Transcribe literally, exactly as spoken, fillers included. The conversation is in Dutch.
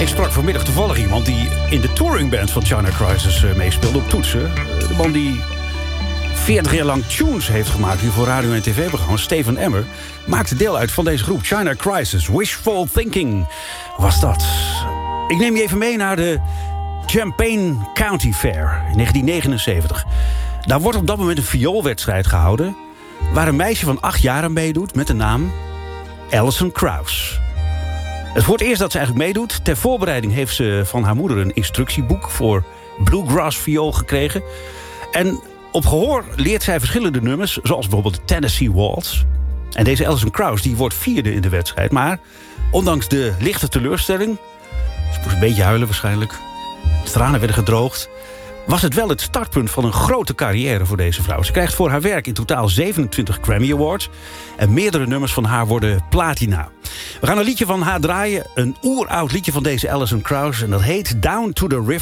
sprak vanmiddag toevallig iemand die in de touringband van China Crisis uh, meespeelde op toetsen. Uh, de man die veertig jaar lang tunes heeft gemaakt hier voor radio- en tv-programma's, Steven Emmer, maakte deel uit van deze groep. China Crisis, Wishful Thinking was dat. Ik neem je even mee naar de Champaign County Fair in negentien negenenzeventig. Daar wordt op dat moment een vioolwedstrijd gehouden, waar een meisje van acht jaar aan meedoet met de naam Alison Krauss. Het wordt eerst dat ze eigenlijk meedoet. Ter voorbereiding heeft ze van haar moeder een instructieboek voor bluegrass viool gekregen. En op gehoor leert zij verschillende nummers, zoals bijvoorbeeld de Tennessee Waltz. En deze Alison Krauss die wordt vierde in de wedstrijd. Maar ondanks de lichte teleurstelling, ze moest een beetje huilen waarschijnlijk, de tranen werden gedroogd, was het wel het startpunt van een grote carrière voor deze vrouw. Ze krijgt voor haar werk in totaal zevenentwintig Grammy Awards. En meerdere nummers van haar worden platina. We gaan een liedje van haar draaien. Een oeroud liedje van deze Alison Krauss. En dat heet Down to the River.